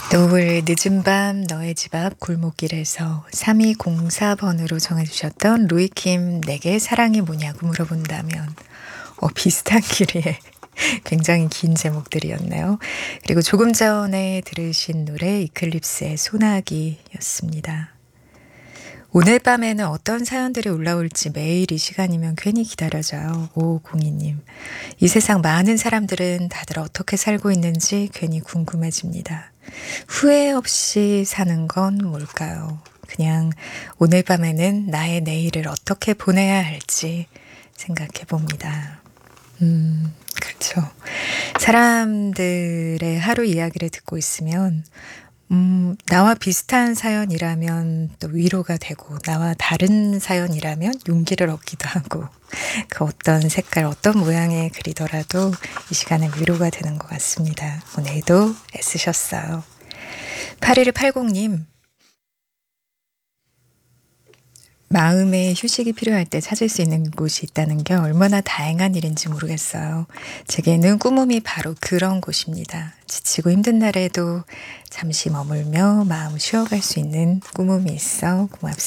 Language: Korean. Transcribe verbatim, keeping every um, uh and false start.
노을 늦은 밤 너의 집 앞 골목길에서 삼이공사 번으로 정해 주셨던 로이킴 "내게 사랑이 뭐냐."고 물어본다면 어 비슷한 길이에 굉장히 긴 제목들이었네요. 그리고 조금 전에 들으신 노래 이클립스의 소나기였습니다. 오늘 밤에는 어떤 사연들이 올라올지 매일 이 시간이면 괜히 기다려져요. 오오공이 님. 이 세상 많은 사람들은 다들 어떻게 살고 있는지 괜히 궁금해집니다. 후회 없이 사는 건 뭘까요? 그냥 오늘 밤에는 나의 내일을 어떻게 보내야 할지 생각해 봅니다. 음, 그렇죠. 사람들의 하루 이야기를 듣고 있으면 음, 나와 비슷한 사연이라면 또 위로가 되고, 나와 다른 사연이라면 용기를 얻기도 하고, 그 어떤 색깔, 어떤 모양의 글이더라도 이 시간에 위로가 되는 것 같습니다. 오늘도 애쓰셨어요. 팔일팔공 님. 마음의 휴식이 필요할 때 찾을 수 있는 곳이 있다는 게 얼마나 다행한 일인지 모르겠어요. 제게는 꿈음이 바로 그런 곳입니다. 지치고 힘든 날에도 잠시 머물며 마음 쉬어갈 수 있는 꿈음이 있어 고맙습니다.